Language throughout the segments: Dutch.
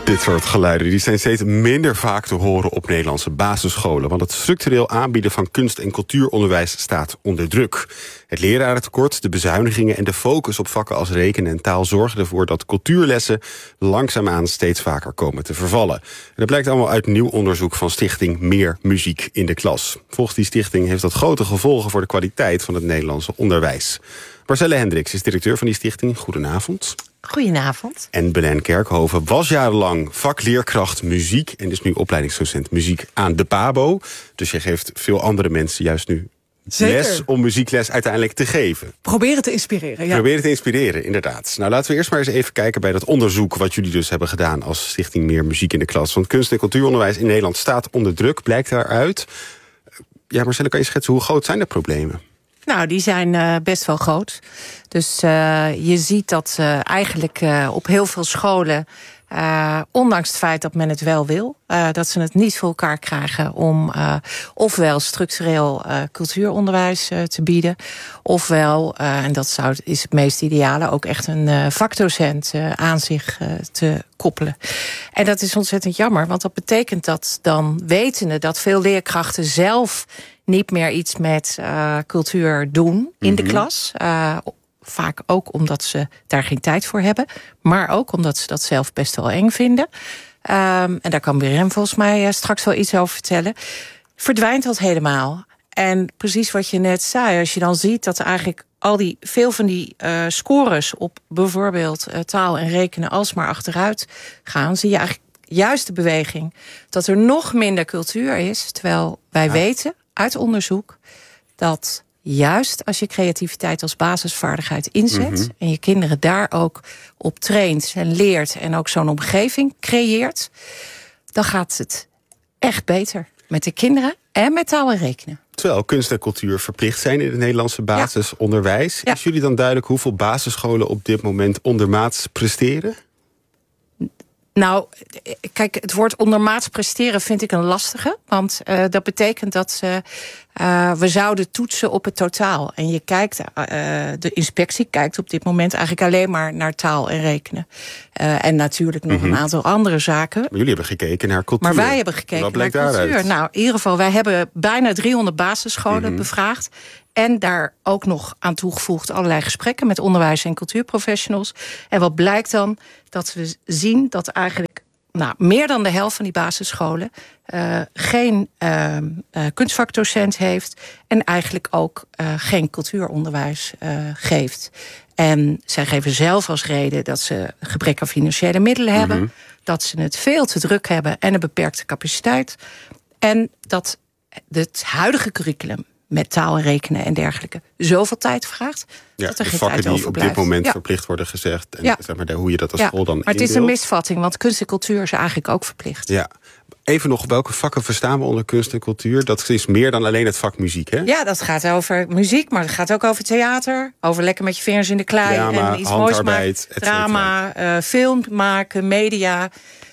Dit soort geluiden die zijn steeds minder vaak te horen op Nederlandse basisscholen. Want het structureel aanbieden van kunst- en cultuuronderwijs staat onder druk. Het lerarentekort, de bezuinigingen en de focus op vakken als rekenen en taal zorgen ervoor dat cultuurlessen langzaamaan steeds vaker komen te vervallen. En dat blijkt allemaal uit nieuw onderzoek van stichting Meer Muziek in de Klas. Volgens die stichting heeft dat grote gevolgen voor de kwaliteit van het Nederlandse onderwijs. Marcelle Hendricks is directeur van die stichting. Goedenavond. Goedenavond. En Belen Kerkhoven was jarenlang vakleerkracht muziek en is nu opleidingsdocent muziek aan de PABO. Dus je geeft veel andere mensen juist nu les om muziekles uiteindelijk te geven. Proberen te inspireren, ja. Proberen te inspireren, inderdaad. Nou, laten we eerst maar eens even kijken bij dat onderzoek wat jullie dus hebben gedaan als Stichting Meer Muziek in de Klas. Want kunst- en cultuuronderwijs in Nederland staat onder druk, blijkt daaruit. Ja, Marcelle, kan je schetsen hoe groot zijn de problemen? Nou, die zijn best wel groot. Dus je ziet dat eigenlijk op heel veel scholen, ondanks het feit dat men het wel wil, dat ze het niet voor elkaar krijgen om ofwel structureel cultuuronderwijs te bieden, ofwel, en dat is het meest ideale, ook echt een vakdocent aan zich te koppelen. En dat is ontzettend jammer, want dat betekent dat dan wetende dat veel leerkrachten zelf niet meer iets met cultuur doen in de klas. Vaak ook omdat ze daar geen tijd voor hebben. Maar ook omdat ze dat zelf best wel eng vinden. En daar kan Birem volgens mij straks wel iets over vertellen. Verdwijnt dat helemaal. En precies wat je net zei, als je dan ziet dat eigenlijk veel van die scores op bijvoorbeeld taal en rekenen alsmaar achteruit gaan, zie je eigenlijk juist de beweging dat er nog minder cultuur is. Terwijl wij weten uit onderzoek dat juist als je creativiteit als basisvaardigheid inzet en je kinderen daar ook op traint en leert en ook zo'n omgeving creëert, dan gaat het echt beter met de kinderen en met taal en rekenen. Terwijl kunst en cultuur verplicht zijn in het Nederlandse basisonderwijs. Ja. Is jullie dan duidelijk hoeveel basisscholen op dit moment ondermaats presteren? Nou, kijk, het woord ondermaats presteren vind ik een lastige. Want dat betekent dat we zouden toetsen op het totaal. En je kijkt, de inspectie kijkt op dit moment eigenlijk alleen maar naar taal en rekenen. En natuurlijk nog een aantal andere zaken. Maar jullie hebben gekeken naar cultuur. Maar wij hebben gekeken naar cultuur. Daaruit? Nou, in ieder geval, wij hebben bijna 300 basisscholen bevraagd. En daar ook nog aan toegevoegd allerlei gesprekken met onderwijs- en cultuurprofessionals. En wat blijkt dan? Dat we zien dat eigenlijk meer dan de helft van die basisscholen geen kunstvakdocent heeft. En eigenlijk ook geen cultuuronderwijs geeft. En zij geven zelf als reden dat ze gebrek aan financiële middelen hebben. Dat ze het veel te druk hebben en een beperkte capaciteit. En dat het huidige curriculum met taal en rekenen en dergelijke zoveel tijd vraagt. Ja, dat er de geen vakken tijd die op dit moment verplicht worden gezegd. En zeg maar, hoe je dat als school dan maar het is een misvatting, want kunst en cultuur is eigenlijk ook verplicht. Ja. Even nog, welke vakken verstaan we onder kunst en cultuur? Dat is meer dan alleen het vak muziek, hè? Ja, dat gaat over muziek, maar het gaat ook over theater. Over lekker met je vingers in de klei. Drama, en iets moois maken. Drama, film maken, media,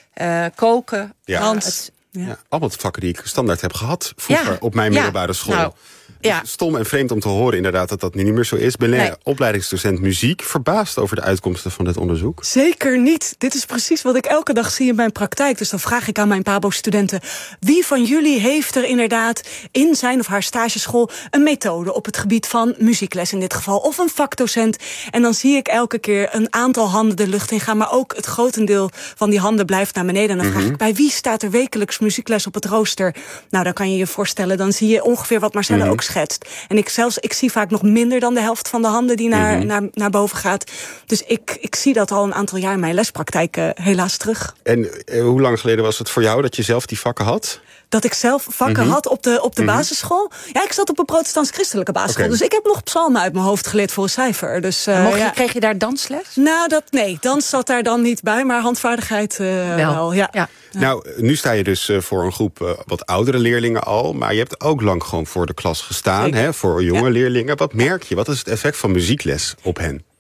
koken. Dans. Ja, allemaal vakken die ik standaard heb gehad vroeger op mijn middelbare school. Nou, stom en vreemd om te horen inderdaad dat dat niet meer zo is. Ben opleidingsdocent muziek, verbaasd over de uitkomsten van dit onderzoek? Zeker niet. Dit is precies wat ik elke dag zie in mijn praktijk. Dus dan vraag ik aan mijn PABO-studenten: wie van jullie heeft er inderdaad in zijn of haar stageschool een methode op het gebied van muziekles in dit geval, of een vakdocent? En dan zie ik elke keer een aantal handen de lucht in gaan, maar ook het grotendeel van die handen blijft naar beneden. En dan vraag ik: bij wie staat er wekelijks muziekles op het rooster? Nou, dan kan je je voorstellen, dan zie je ongeveer wat Marcelle ook schetst. En ik zie vaak nog minder dan de helft van de handen die naar boven gaat. Dus ik zie dat al een aantal jaar in mijn lespraktijk helaas terug. En hoe lang geleden was het voor jou dat je zelf die vakken had? Dat ik zelf vakken had op de basisschool? Ja, ik zat op een protestants-christelijke basisschool. Dus ik heb nog psalmen uit mijn hoofd geleerd voor een cijfer. Dus, kreeg je daar dansles? Nou, nee, dans zat daar dan niet bij, maar handvaardigheid wel. Ja. Nou, nu sta je dus voor een groep wat oudere leerlingen al. Maar je hebt ook lang gewoon voor de klas gestaan, hè, voor jonge leerlingen. Wat merk je? Wat is het effect van muziekles op hen?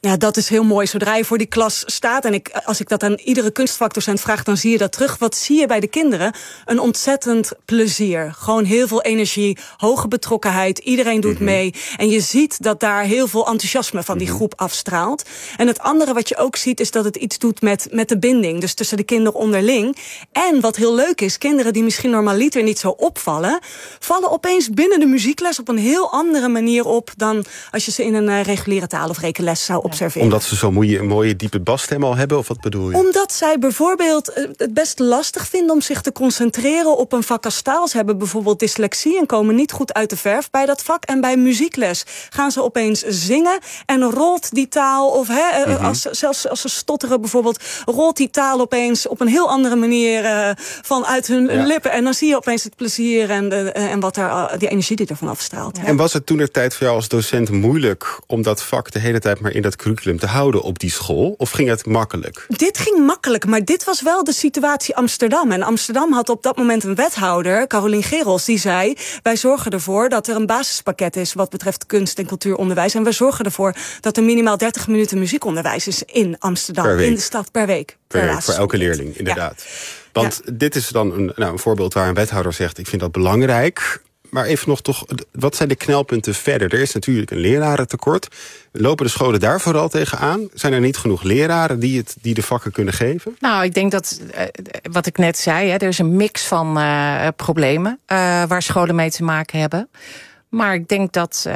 Ja, dat is heel mooi. Zodra je voor die klas staat, en als ik dat aan iedere kunstvakdocent vraag, dan zie je dat terug. Wat zie je bij de kinderen? Een ontzettend plezier. Gewoon heel veel energie, hoge betrokkenheid. Iedereen doet mee. En je ziet dat daar heel veel enthousiasme van die groep afstraalt. En het andere wat je ook ziet, is dat het iets doet met de binding. Dus tussen de kinderen onderling. En wat heel leuk is, kinderen die misschien normaliter niet zo opvallen, vallen opeens binnen de muziekles op een heel andere manier op dan als je ze in een reguliere taal- of rekenles zou observeren. Omdat ze zo'n mooie diepe basstem al hebben, of wat bedoel je? Omdat zij bijvoorbeeld het best lastig vinden om zich te concentreren op een vak als taal. Ze hebben bijvoorbeeld dyslexie en komen niet goed uit de verf bij dat vak. En bij muziekles gaan ze opeens zingen en rolt die taal, of zelfs als ze stotteren bijvoorbeeld, rolt die taal opeens op een heel andere manier vanuit hun lippen. En dan zie je opeens het plezier en wat die energie die ervan afstraalt. En was het toentertijd voor jou als docent moeilijk om dat vak de hele tijd maar in dat curriculum te houden op die school? Of ging het makkelijk? Dit ging makkelijk, maar dit was wel de situatie Amsterdam. En Amsterdam had op dat moment een wethouder, Carolien Gerels, die zei: wij zorgen ervoor dat er een basispakket is wat betreft kunst- en cultuuronderwijs. En wij zorgen ervoor dat er minimaal 30 minuten muziekonderwijs is in Amsterdam, in de stad per week. Voor elke leerling, inderdaad. Ja. Want dit is dan een voorbeeld waar een wethouder zegt: ik vind dat belangrijk. Maar even nog toch, wat zijn de knelpunten verder? Er is natuurlijk een lerarentekort. Lopen de scholen daar vooral tegenaan? Zijn er niet genoeg leraren die de vakken kunnen geven? Nou, ik denk dat, wat ik net zei, er is een mix van problemen waar scholen mee te maken hebben. Maar ik denk dat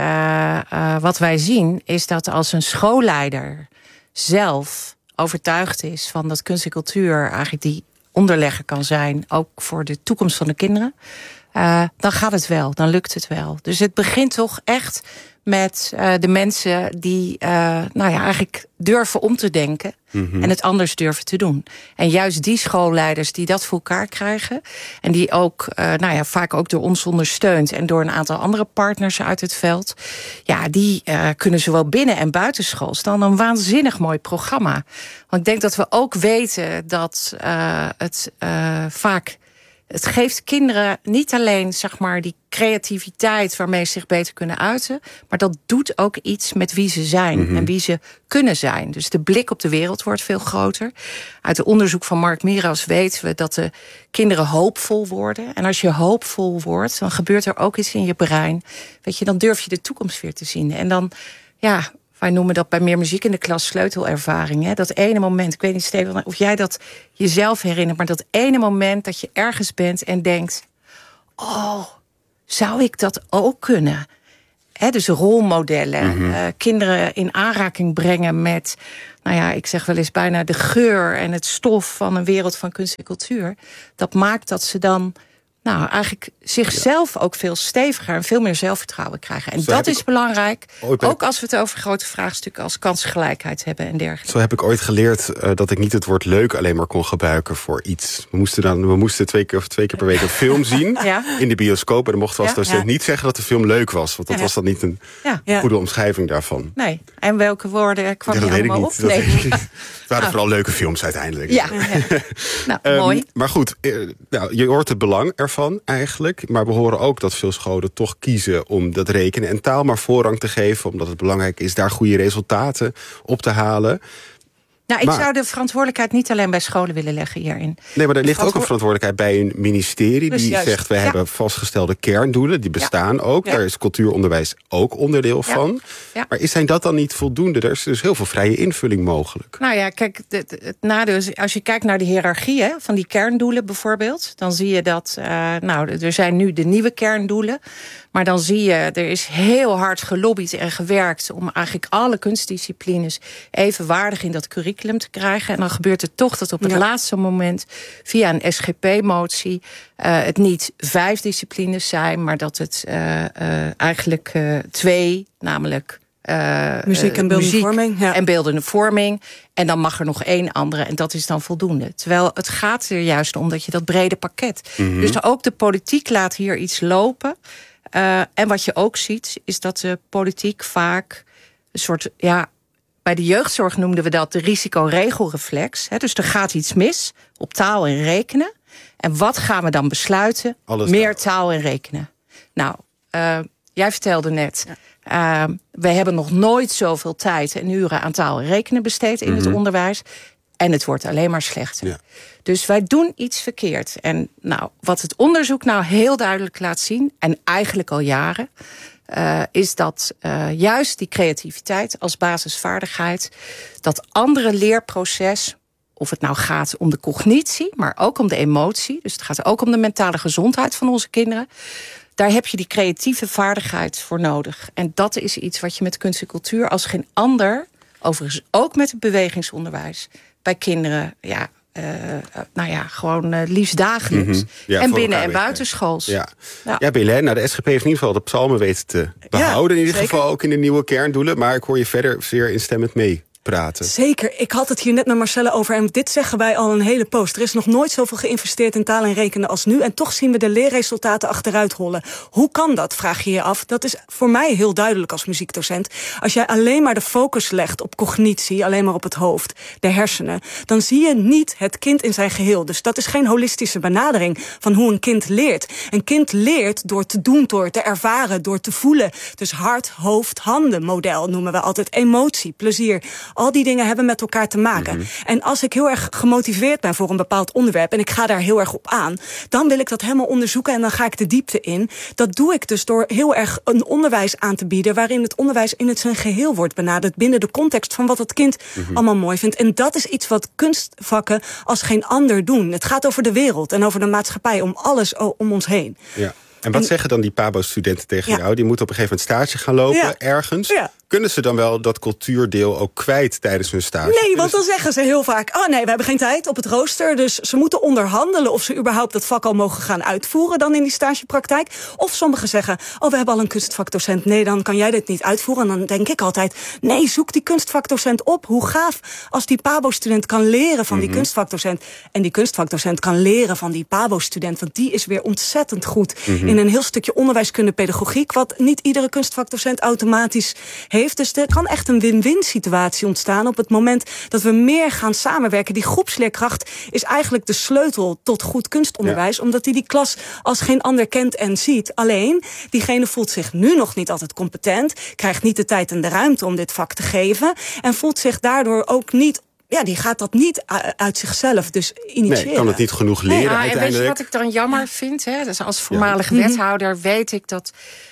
wat wij zien is dat als een schoolleider zelf overtuigd is van dat kunst en cultuur eigenlijk die onderlegger kan zijn, ook voor de toekomst van de kinderen, dan gaat het wel, dan lukt het wel. Dus het begint toch echt met de mensen die eigenlijk durven om te denken en het anders durven te doen. En juist die schoolleiders die dat voor elkaar krijgen en die ook vaak ook door ons ondersteund en door een aantal andere partners uit het veld, die kunnen zowel binnen en buitenschools dan een waanzinnig mooi programma. Want ik denk dat we ook weten dat het vaak, het geeft kinderen niet alleen die creativiteit waarmee ze zich beter kunnen uiten, maar dat doet ook iets met wie ze zijn en wie ze kunnen zijn. Dus de blik op de wereld wordt veel groter. Uit het onderzoek van Mark Miras weten we dat de kinderen hoopvol worden. En als je hoopvol wordt, dan gebeurt er ook iets in je brein. Weet je, dan durf je de toekomst weer te zien. En dan, wij noemen dat bij Meer Muziek in de Klas sleutelervaring. Hè? Dat ene moment, ik weet niet, Stefan, of jij dat jezelf herinnert, maar dat ene moment dat je ergens bent en denkt: oh, zou ik dat ook kunnen? Dus rolmodellen, kinderen in aanraking brengen met, ik zeg wel eens bijna de geur en het stof van een wereld van kunst en cultuur. Dat maakt dat ze dan eigenlijk zichzelf ook veel steviger en veel meer zelfvertrouwen krijgen. En dat is belangrijk, ook als we het over grote vraagstukken als kansgelijkheid hebben en dergelijke. Zo heb ik ooit geleerd dat ik niet het woord leuk alleen maar kon gebruiken voor iets. We moesten twee keer per week een film zien in de bioscoop. En dan mochten we als docent niet zeggen dat de film leuk was. Want dat was dan niet een goede omschrijving daarvan. Nee, en welke woorden kwam je allemaal op? Nee. Het waren vooral leuke films uiteindelijk. Ja. Mooi. Maar goed, je hoort het belang ervan eigenlijk. Maar we horen ook dat veel scholen toch kiezen om dat rekenen en taal maar voorrang te geven, omdat het belangrijk is daar goede resultaten op te halen. Ik zou de verantwoordelijkheid niet alleen bij scholen willen leggen hierin. Nee, maar er ligt ook een verantwoordelijkheid bij een ministerie die zegt: we hebben vastgestelde kerndoelen, die bestaan ook. Daar is cultuuronderwijs ook onderdeel van. Ja. Maar zijn dat dan niet voldoende? Er is dus heel veel vrije invulling mogelijk. Kijk, het nadeel is, als je kijkt naar de hiërarchie van die kerndoelen bijvoorbeeld, dan zie je dat, er zijn nu de nieuwe kerndoelen. Maar dan zie je, er is heel hard gelobbyd en gewerkt om eigenlijk alle kunstdisciplines evenwaardig in dat curriculum te krijgen. En dan gebeurt het toch dat op het laatste moment via een SGP-motie het niet 5 disciplines zijn, maar dat het eigenlijk 2, namelijk muziek en beeldende vorming. En beeldende vorming. En dan mag er nog 1 andere en dat is dan voldoende. Terwijl het gaat er juist om dat je dat brede pakket. Dus ook de politiek laat hier iets lopen. En wat je ook ziet, is dat de politiek vaak een soort, bij de jeugdzorg noemden we dat de risicoregelreflex. Dus er gaat iets mis op taal en rekenen. En wat gaan we dan besluiten? Meer taal en rekenen. Nou, jij vertelde net, We hebben nog nooit zoveel tijd en uren aan taal en rekenen besteed in het onderwijs. En het wordt alleen maar slechter. Ja. Dus wij doen iets verkeerd. En wat het onderzoek heel duidelijk laat zien, en eigenlijk al jaren, is dat juist die creativiteit als basisvaardigheid, dat andere leerproces, of het gaat om de cognitie, maar ook om de emotie, dus het gaat ook om de mentale gezondheid van onze kinderen, daar heb je die creatieve vaardigheid voor nodig. En dat is iets wat je met kunst en cultuur als geen ander, overigens ook met het bewegingsonderwijs, bij kinderen, gewoon liefst dagelijks. En binnen- en buitenschools. Ja, Belen, de SGP heeft in ieder geval de psalmen weten te behouden. In ieder geval ook in de nieuwe kerndoelen. Maar ik hoor je verder zeer instemmend mee praten. Zeker. Ik had het hier net met Marcelle over. En dit zeggen wij al een hele poos. Er is nog nooit zoveel geïnvesteerd in taal en rekenen als nu. En toch zien we de leerresultaten achteruit hollen. Hoe kan dat, vraag je je af. Dat is voor mij heel duidelijk als muziekdocent. Als jij alleen maar de focus legt op cognitie, alleen maar op het hoofd, de hersenen, dan zie je niet het kind in zijn geheel. Dus dat is geen holistische benadering van hoe een kind leert. Een kind leert door te doen, door te ervaren, door te voelen. Dus hart, hoofd, handen model noemen we altijd. Emotie, plezier. Al die dingen hebben met elkaar te maken. En als ik heel erg gemotiveerd ben voor een bepaald onderwerp en ik ga daar heel erg op aan, dan wil ik dat helemaal onderzoeken en dan ga ik de diepte in. Dat doe ik dus door heel erg een onderwijs aan te bieden waarin het onderwijs in het zijn geheel wordt benaderd binnen de context van wat het kind allemaal mooi vindt. En dat is iets wat kunstvakken als geen ander doen. Het gaat over de wereld en over de maatschappij, om alles om ons heen. Ja. En wat zeggen dan die PABO-studenten tegen jou? Die moeten op een gegeven moment stage gaan lopen ergens. Ja. Kunnen ze dan wel dat cultuurdeel ook kwijt tijdens hun stage? Nee, want dan zeggen ze heel vaak, we hebben geen tijd op het rooster. Dus ze moeten onderhandelen of ze überhaupt dat vak al mogen gaan uitvoeren dan in die stagepraktijk. Of sommigen zeggen, we hebben al een kunstvakdocent. Nee, dan kan jij dit niet uitvoeren. En dan denk ik altijd, nee, zoek die kunstvakdocent op. Hoe gaaf als die PABO-student kan leren van die kunstvakdocent. En die kunstvakdocent kan leren van die PABO-student. Want die is weer ontzettend goed in een heel stukje onderwijskunde pedagogiek, wat niet iedere kunstvakdocent automatisch heeft. Dus er kan echt een win-win situatie ontstaan op het moment dat we meer gaan samenwerken. Die groepsleerkracht is eigenlijk de sleutel tot goed kunstonderwijs, omdat die klas als geen ander kent en ziet. Alleen, diegene voelt zich nu nog niet altijd competent, krijgt niet de tijd en de ruimte om dit vak te geven en voelt zich daardoor ook niet. Ja, die gaat dat niet uit zichzelf dus initiëren. Nee, kan het niet genoeg leren uiteindelijk. En weet je wat ik dan jammer vind? Dus als voormalig wethouder weet ik dat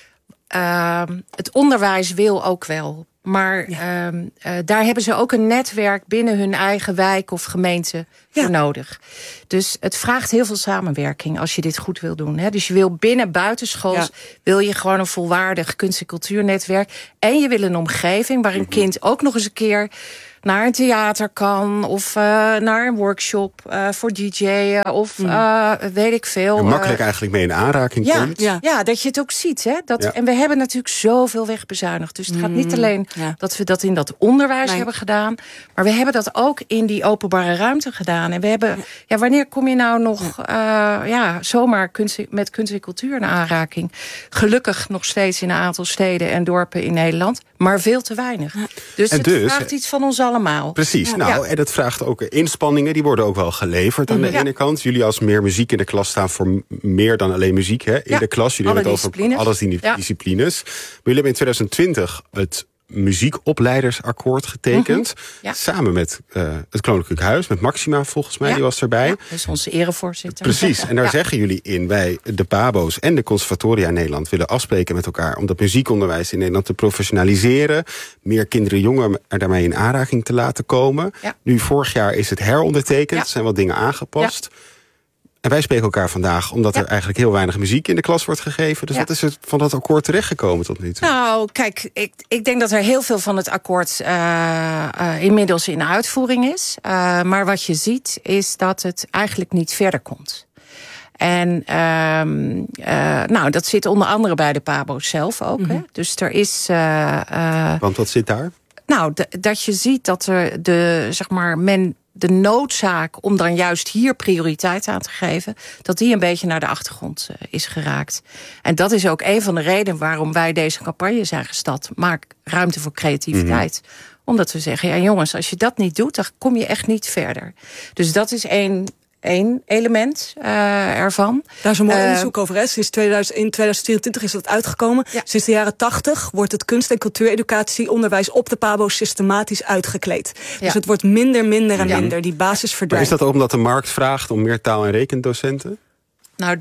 het onderwijs wil ook wel. Maar daar hebben ze ook een netwerk binnen hun eigen wijk of gemeente voor nodig. Dus het vraagt heel veel samenwerking als je dit goed wil doen. Dus je wil binnen buitenschools wil je gewoon een volwaardig kunst- en cultuurnetwerk. En je wil een omgeving waar een kind ook nog eens een keer naar een theater kan, of naar een workshop voor DJ'en, of weet ik veel. En makkelijk eigenlijk mee in aanraking komt. Ja, dat je het ook ziet. En we hebben natuurlijk zoveel wegbezuinigd. Dus het gaat niet alleen dat we dat in dat onderwijs hebben gedaan, maar we hebben dat ook in die openbare ruimte gedaan. En we hebben, wanneer kom je nou nog zomaar met kunst en cultuur in aanraking? Gelukkig nog steeds in een aantal steden en dorpen in Nederland, maar veel te weinig. Dus het vraagt iets van ons allemaal. Precies, en dat vraagt ook inspanningen. Die worden ook wel geleverd aan de ene kant. Jullie als meer muziek in de klas staan voor meer dan alleen muziek in de klas. Jullie hebben het over alles die disciplines. Maar jullie hebben in 2020 het muziekopleidersakkoord getekend. Samen met het Koninklijk Huis, met Maxima volgens mij, die was erbij. Dat is onze erevoorzitter. Precies, en daar zeggen jullie in, wij de PABO's en de conservatoria in Nederland willen afspreken met elkaar om dat muziekonderwijs in Nederland te professionaliseren. Meer kinderen, jongeren er daarmee in aanraking te laten komen. Nu, vorig jaar is het herondertekend, er zijn wat dingen aangepast. En wij spreken elkaar vandaag omdat er eigenlijk heel weinig muziek in de klas wordt gegeven. Dus wat is er van dat akkoord terechtgekomen tot nu toe? Nou, kijk, ik denk dat er heel veel van het akkoord inmiddels in uitvoering is. Maar wat je ziet is dat het eigenlijk niet verder komt. En dat zit onder andere bij de PABO's zelf ook. Dus er is. Want wat zit daar? Nou, dat je ziet dat er de noodzaak om dan juist hier prioriteit aan te geven, dat die een beetje naar de achtergrond is geraakt. En dat is ook een van de redenen waarom wij deze campagne zijn gestart. Maak ruimte voor creativiteit. Omdat we zeggen, jongens, als je dat niet doet, dan kom je echt niet verder. Dus dat is één element ervan. Daar is een mooi onderzoek over. Hè? Sinds 2024 is dat uitgekomen. Ja. Sinds de jaren 80 wordt het kunst- en cultuureducatieonderwijs op de PABO systematisch uitgekleed. Ja. Dus het wordt minder en minder. Die basis verdwijnt. Maar is dat ook omdat de markt vraagt om meer taal- en rekendocenten? Nou,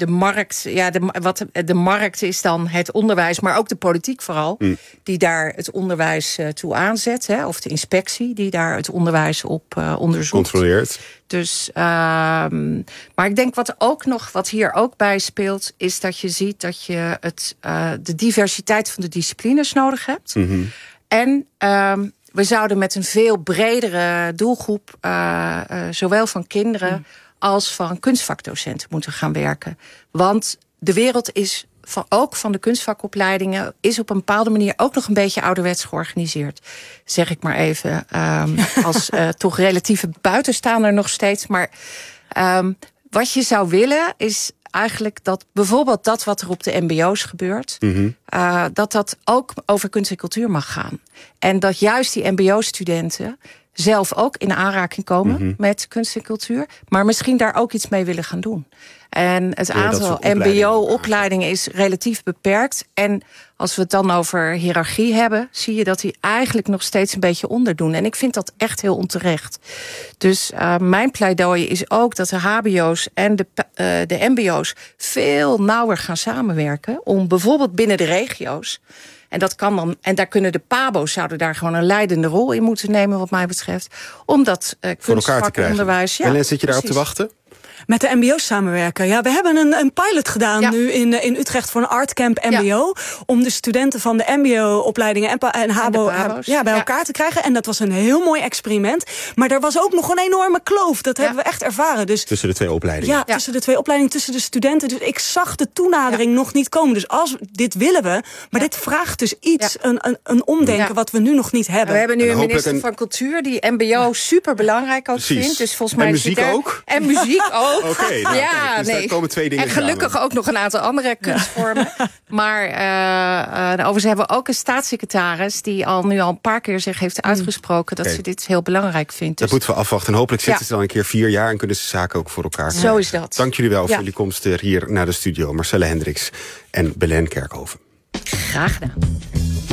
de markt is dan het onderwijs, maar ook de politiek vooral, die daar het onderwijs toe aanzet. Hè, of de inspectie, die daar het onderwijs op onderzoekt. Controleert. Dus, maar ik denk wat hier ook bij speelt, is dat je ziet dat je de diversiteit van de disciplines nodig hebt. Mm-hmm. En we zouden met een veel bredere doelgroep, zowel van kinderen als van kunstvakdocenten moeten gaan werken. Want de wereld is ook van de kunstvakopleidingen is op een bepaalde manier ook nog een beetje ouderwets georganiseerd. Zeg ik maar even, als toch relatieve buitenstaander nog steeds. Maar wat je zou willen is eigenlijk dat bijvoorbeeld dat wat er op de mbo's gebeurt, dat ook over kunst en cultuur mag gaan. En dat juist die mbo-studenten zelf ook in aanraking komen met kunst en cultuur, maar misschien daar ook iets mee willen gaan doen. En het aantal mbo-opleidingen is relatief beperkt. En als we het dan over hiërarchie hebben, zie je dat die eigenlijk nog steeds een beetje onderdoen. En ik vind dat echt heel onterecht. Dus mijn pleidooi is ook dat de hbo's en de mbo's veel nauwer gaan samenwerken om bijvoorbeeld binnen de regio's. En dat kan dan, en daar kunnen de PABO's zouden daar gewoon een leidende rol in moeten nemen, wat mij betreft. Om dat kunstvakonderwijs. Ja, en zit je daarop te wachten? Met de mbo's samenwerken. Ja, we hebben een pilot gedaan nu in Utrecht voor een artcamp mbo. Ja. Om de studenten van de mbo-opleidingen en hbo bij elkaar te krijgen. En dat was een heel mooi experiment. Maar er was ook nog een enorme kloof. Dat hebben we echt ervaren. Dus, tussen de twee opleidingen. Ja, tussen de twee opleidingen, tussen de studenten. Dus ik zag de toenadering nog niet komen. Dus dit willen we. Maar dit vraagt dus iets, een omdenken wat we nu nog niet hebben. We hebben nu een minister van Cultuur die mbo super belangrijk ook vindt. Dus volgens mij en muziek ook? En muziek ook. Oké, nou, dus daar komen twee dingen en gelukkig samen. Ook nog een aantal andere kunstvormen. Maar overigens hebben we ook een staatssecretaris die nu al een paar keer zich heeft uitgesproken dat ze dit heel belangrijk vindt. Dus dat moeten we afwachten. En hopelijk zitten ze dan een keer 4 jaar en kunnen ze zaken ook voor elkaar krijgen. Zo is dat. Dank jullie wel voor jullie komst hier naar de studio. Marcelle Hendricks en Belen Kerkhoven. Graag gedaan.